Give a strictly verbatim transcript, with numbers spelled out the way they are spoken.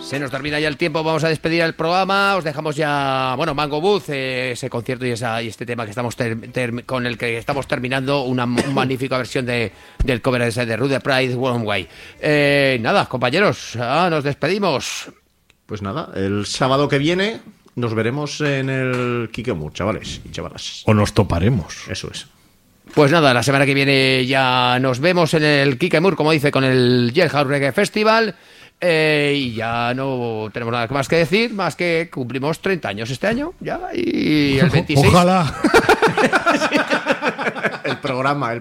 Se nos termina ya el tiempo, vamos a despedir el programa, os dejamos ya, bueno, Mango Booth, eh, ese concierto y, esa, y este tema que estamos ter, ter, con el que estamos terminando, una, una magnífica versión de, del cover ese de Rude Pride, One Way. Eh, nada, compañeros, ah, nos despedimos. Pues nada, el sábado que viene nos veremos en el Kikemur, chavales y chavalas. O nos toparemos. Eso es. Pues nada, la semana que viene ya nos vemos en el Kikemur, como dice, con el Jailhouse Reggae Festival. Eh, y ya no tenemos nada más que decir, más que cumplimos treinta años este año, ya, y el veintiséis. Ojalá. El programa, el